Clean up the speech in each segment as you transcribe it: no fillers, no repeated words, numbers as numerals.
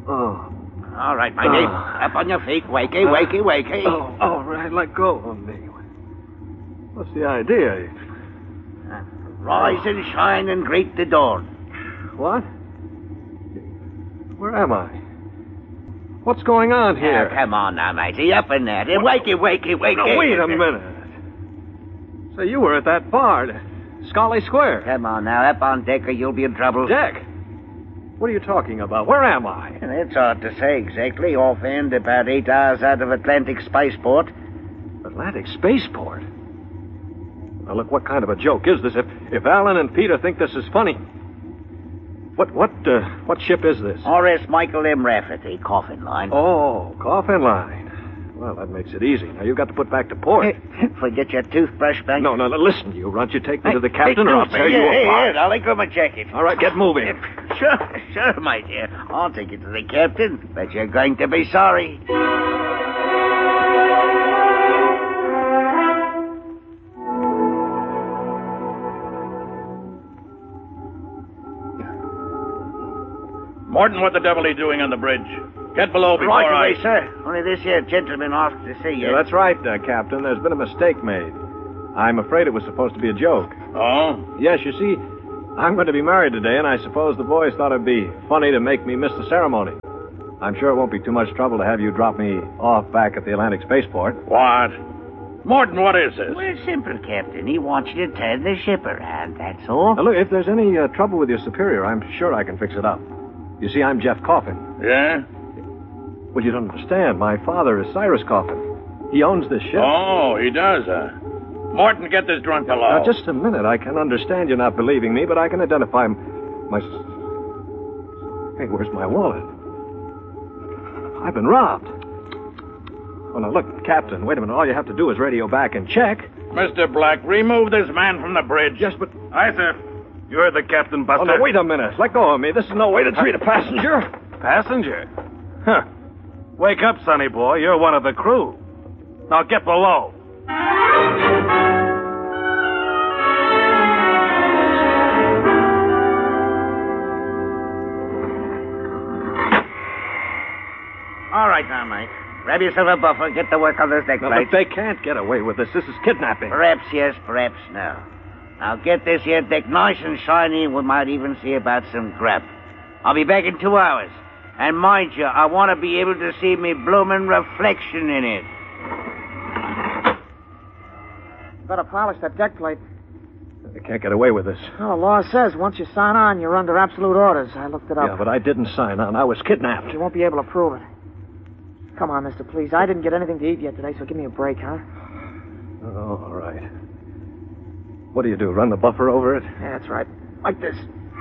Oh. All right, my dear. Up on your feet. Wakey, wakey, wakey. Oh, all right. Let go of me. What's the idea? Rise and shine and greet the dawn. What? Where am I? What's going on here? Come on now, matey. Up in there. Wakey, wakey, wakey. No, wait a minute. So you were at that bar, Scully Square. Come on now. Up on deck or you'll be in trouble. Deck? What are you talking about? Where am I? It's hard to say exactly. Offhand, about 8 hours out of Atlantic Spaceport. Atlantic Spaceport? Now, look, what kind of a joke is this? If Alan and Peter think this is funny... What ship is this? R.S. Michael M. Rafferty, Coffin Line. Oh, Coffin Line. Well, that makes it easy. Now, you've got to put back to port. Forget your toothbrush, Banks. No, listen, you runt. You take me to the captain or I'll tear you apart. I'll let go of my jacket. All right, get moving. Sure, my dear. I'll take you to the captain, but you're going to be sorry. Morton, what the devil are you doing on the bridge? Get below before Right away, sir. Only this here gentleman asked to see you. Yeah, that's right, Captain. There's been a mistake made. I'm afraid it was supposed to be a joke. Oh? Yes, you see, I'm going to be married today, and I suppose the boys thought it'd be funny to make me miss the ceremony. I'm sure it won't be too much trouble to have you drop me off back at the Atlantic Spaceport. What? Morton, what is this? Well, it's simple, Captain. He wants you to turn the ship around, that's all. Now, look, if there's any trouble with your superior, I'm sure I can fix it up. You see, I'm Jeff Coffin. Yeah? Well, you don't understand. My father is Cyrus Coffin. He owns this ship. Oh, he does, Morton, get this drunk below. Now, just a minute. I can understand you not believing me, but I can identify my... Hey, where's my wallet? I've been robbed. Oh, now, look, Captain, wait a minute. All you have to do is radio back and check. Mr. Black, remove this man from the bridge. Yes, but... Aye, sir. You're the Captain Buster. Oh, no, wait a minute. Let go of me. This is no way to treat a passenger. Passenger? Huh. Wake up, sonny boy. You're one of the crew. Now get below. All right now, mate. Grab yourself a buffer. Get to work on this deck No, plate. but they can't get away with this. This is kidnapping. Perhaps yes, perhaps no. Now get this here deck nice and shiny. We might even see about some grub. I'll be back in 2 hours. And mind you, I want to be able to see me bloomin' reflection in it. Better polish that deck plate. They can't get away with this. Well, the law says once you sign on, you're under absolute orders. I looked it up. Yeah, but I didn't sign on. I was kidnapped. You won't be able to prove it. Come on, mister, please. I didn't get anything to eat yet today, so give me a break, huh? Oh, all right. What do you do, run the buffer over it? Yeah, that's right. Like this.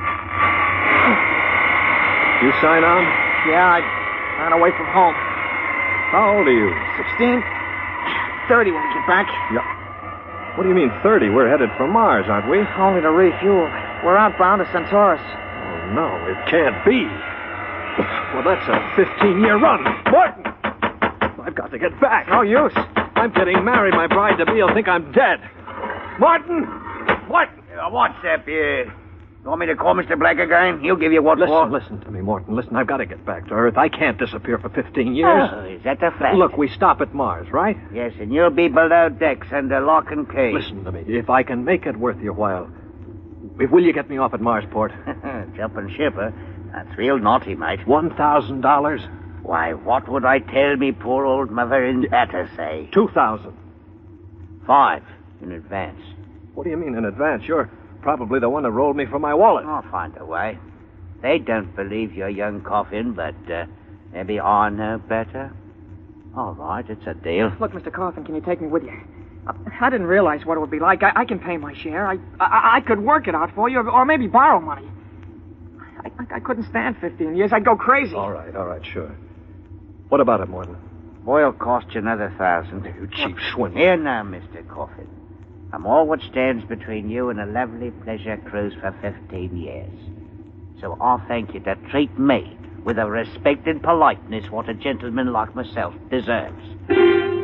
You sign on? Yeah, I ran away from home. How old are you? 16. 30 when we get back. Yeah. What do you mean 30? We're headed for Mars, aren't we? Only to refuel. We're outbound to Centaurus. Oh, no, it can't be. Well, that's a 15-year run. Morton! I've got to get back. No use. I'm getting married. My bride-to-be will think I'm dead. Martin! What? What's up here? You want me to call Mr. Black again? He'll give you what for. Listen to me, Morton. Listen, I've got to get back to Earth. I can't disappear for 15 years. Oh, is that the fact? Look, we stop at Mars, right? Yes, and you'll be below decks under lock and key. Listen to me. If I can make it worth your while, will you get me off at Marsport? Jumping ship, huh? That's real naughty, mate. $1,000? Why, what would I tell me poor old mother in better say? $2,000. 5 in advance. What do you mean in advance? You're probably the one that rolled me from my wallet. I'll find a way. They don't believe your young Coffin, but maybe I know better. All right, it's a deal. Look, Mr. Coffin, can you take me with you? I didn't realize what it would be like. I can pay my share. I could work it out for you, or maybe borrow money. I couldn't stand 15 years. I'd go crazy. All right, sure. What about it, Morton? Oil cost you another 1,000. You cheap swindler. Here now, Mr. Coffin. I'm all what stands between you and a lovely pleasure cruise for 15 years. So I'll thank you to treat me with a respect and politeness what a gentleman like myself deserves.